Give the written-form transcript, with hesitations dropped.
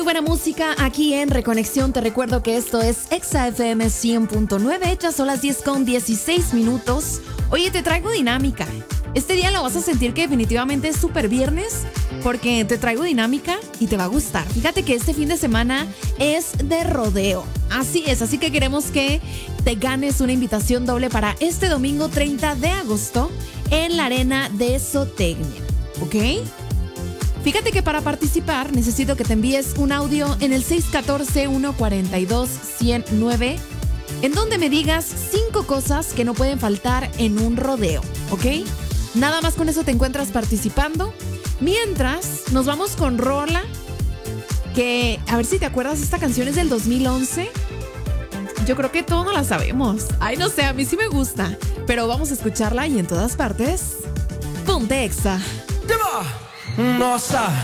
buena música aquí en Reconexión. Te recuerdo que esto es Exa FM 100.9. Ya son las 10:16. Oye, te traigo dinámica. Este día lo vas a sentir que definitivamente es súper viernes porque te traigo dinámica y te va a gustar. Fíjate que este fin de semana es de rodeo. Así es, así que queremos que te ganes una invitación doble para este domingo 30 de agosto en la Arena de Zootecnia. ¿Ok? Fíjate que para participar necesito que te envíes un audio en el 614-142-109 en donde me digas 5 cosas que no pueden faltar en un rodeo, ¿ok? Nada más con eso te encuentras participando. Mientras, nos vamos con rola, que a ver si te acuerdas, esta canción es del 2011. Yo creo que todos la sabemos. Ay, no sé, a mí sí me gusta, pero vamos a escucharla y en todas partes, ponte Exa. Nossa,